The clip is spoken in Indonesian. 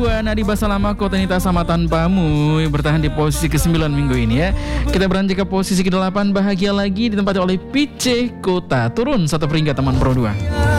2 Nadi Basalama Kota Nita Sama Tanpamu bertahan di posisi ke-9 minggu ini ya. Kita beranjak ke posisi ke-8 Bahagia Lagi ditempati oleh Pice Kota, turun 1 peringkat teman Pro 2.